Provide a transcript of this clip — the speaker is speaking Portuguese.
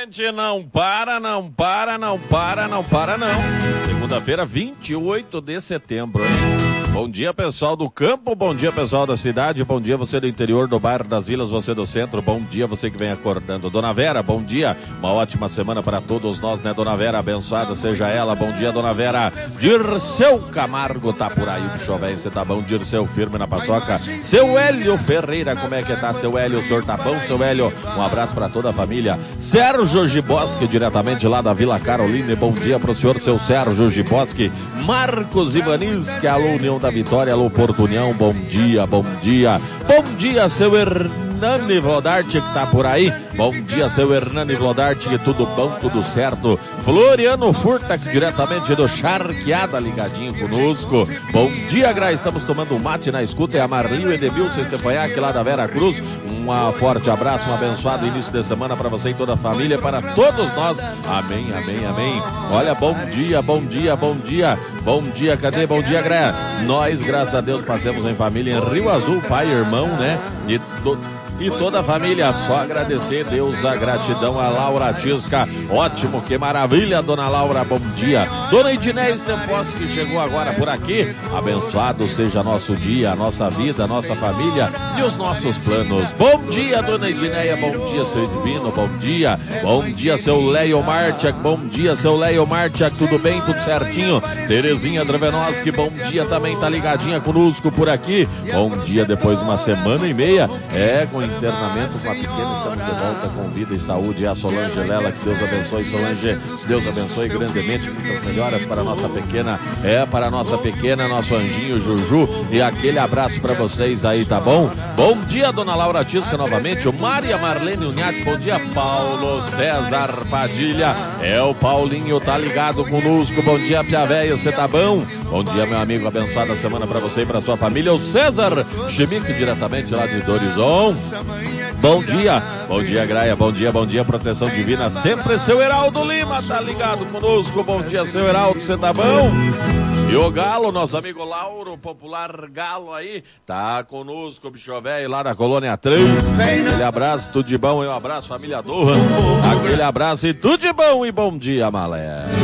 gente não para, não. Segunda-feira, 28 de setembro, hein? Bom dia, pessoal do campo, bom dia, pessoal da cidade, bom dia você do interior, do bairro, das vilas, você do centro, bom dia você que vem acordando. Dona Vera, bom dia, uma ótima semana para todos nós, né, Dona Vera? Abençoada seja ela, bom dia, Dona Vera. Dirceu Camargo tá por aí, o bicho velho, você tá bom? Dirceu firme na paçoca. Seu Hélio Ferreira, como é que tá, seu Hélio? O senhor tá bom, seu Hélio? Um abraço para toda a família. Sérgio Giboski, diretamente lá da Vila Caroline, bom dia pro senhor, seu Sérgio Giboski. Marcos Ivaninski, alô, União da Vitória, alô, Porto União, bom dia. Bom dia, seu Hernani Vlodart, que tá por aí. Bom dia, seu Hernani Vlodart, que tudo bom, tudo certo. Floriano Furtax, diretamente do Charqueada, ligadinho conosco. Bom dia, Gra, estamos tomando um mate na escuta. É a Marli, o Edemilson Estefanhac, lá da Vera Cruz. Um forte abraço, um abençoado início de semana para você e toda a família, para todos nós. Amém, amém, amém. Olha, bom dia. Bom dia, cadê? Bom dia, Gra. Nós, graças a Deus, passamos em família em Rio Azul, pai e irmão, né? E toda a família, só agradecer, Deus, a gratidão, a Laura Tisca, ótimo, que maravilha, Dona Laura, bom dia. Dona Idinés Tempos, que chegou agora por aqui, abençoado seja nosso dia, a nossa vida, a nossa família e os nossos planos. Bom dia, Dona Idineia, bom dia, seu Divino, bom dia, seu Leio Martiak, bom dia, seu Leio Martiak, tudo bem, tudo certinho? Terezinha Dravenoski, bom dia, também tá ligadinha conosco por aqui, bom dia, depois de uma semana e meia, com internamento com a pequena, estamos de volta com vida e saúde. É a Solange Lela, que Deus abençoe, Solange, Deus abençoe grandemente, muitas melhoras para a nossa pequena, nosso anjinho Juju, e aquele abraço para vocês aí, tá bom? Bom dia, Dona Laura Tisca, novamente, o Maria Marlene Unhati, bom dia, Paulo César Padilha, o Paulinho, tá ligado conosco, bom dia, Pia Véia, você tá bom? Bom dia, meu amigo, abençoada semana para você e para sua família, o César Chimique, diretamente lá de Dorizon. Bom dia, Graia, bom dia, proteção divina, sempre seu Heraldo Lima, tá ligado conosco, bom dia, seu Heraldo, você tá bom? E o Galo, nosso amigo Lauro, popular Galo aí, tá conosco, bicho velho, lá da Colônia 3, aquele abraço, tudo de bom, e um abraço, família Doha, aquele abraço e tudo de bom, e bom dia, Malé.